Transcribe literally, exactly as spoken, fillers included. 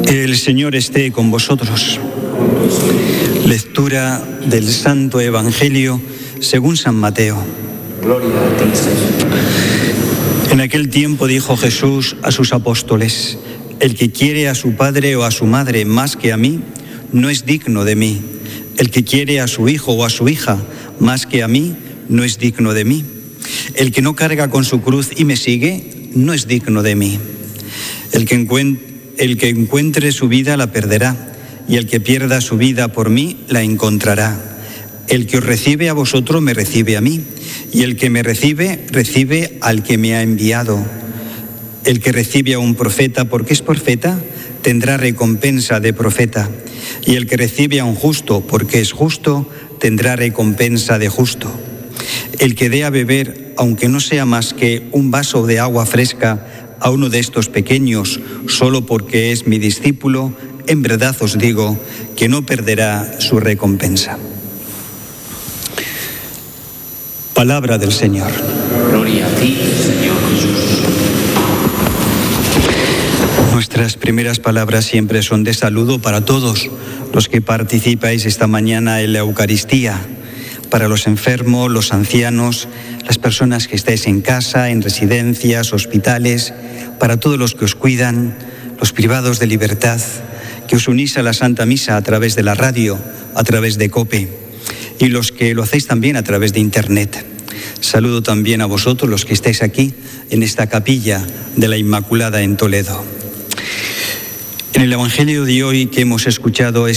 El Señor esté con vosotros. Lectura del Santo Evangelio según San Mateo. Gloria a ti, Señor. En aquel tiempo dijo Jesús a sus apóstoles: el que quiere a su padre o a su madre más que a mí, no es digno de mí. El que quiere a su hijo o a su hija más que a mí, no es digno de mí. El que no carga con su cruz y me sigue, no es digno de mí. El que encuentre El que encuentre su vida la perderá, y el que pierda su vida por mí la encontrará. El que os recibe a vosotros me recibe a mí, y el que me recibe, recibe al que me ha enviado. El que recibe a un profeta porque es profeta, tendrá recompensa de profeta, y el que recibe a un justo porque es justo, tendrá recompensa de justo. El que dé a beber, aunque no sea más que un vaso de agua fresca, a uno de estos pequeños, solo porque es mi discípulo, en verdad os digo que no perderá su recompensa. Palabra del Señor. Gloria a ti, Señor Jesús. Nuestras primeras palabras siempre son de saludo para todos los que participáis esta mañana en la Eucaristía, para los enfermos, los ancianos, las personas que estáis en casa, en residencias, hospitales, para todos los que os cuidan, los privados de libertad, que os unís a la Santa Misa a través de la radio, a través de COPE, y los que lo hacéis también a través de Internet. Saludo también a vosotros, los que estáis aquí, en esta capilla de la Inmaculada en Toledo. En el Evangelio de hoy que hemos escuchado es